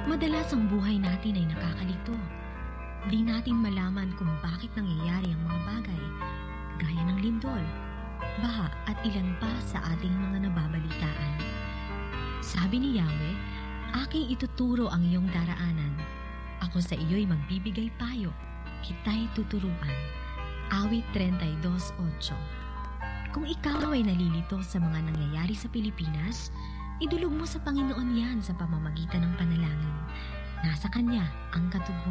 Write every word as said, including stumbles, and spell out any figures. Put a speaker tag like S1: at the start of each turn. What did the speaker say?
S1: Madalas ang buhay natin ay nakakalito. Di natin malaman kung bakit nangyayari ang mga bagay, gaya ng lindol, baha at ilan pa sa ating mga nababalitaan. Sabi ni Yahweh, aking ituturo ang iyong daraanan. Ako sa iyo'y magbibigay payo, kita'y tuturuan. Awit thirty-two eight. Kung ikaw ay nalilito sa mga nangyayari sa Pilipinas, idulog mo sa Panginoon yan sa pamamagitan ng panalangin. Nasa Kanya ang katugunan.